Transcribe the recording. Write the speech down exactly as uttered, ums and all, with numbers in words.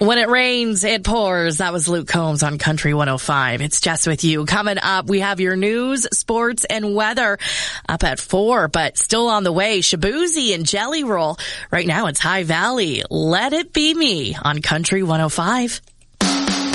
When it rains, it pours. That was Luke Combs on Country one oh five. It's Jess with you. Coming up, we have your news, sports, and weather up at four, but still on the way. Shaboozey and Jelly Roll. Right now, it's High Valley. Let It Be Me on Country one oh five.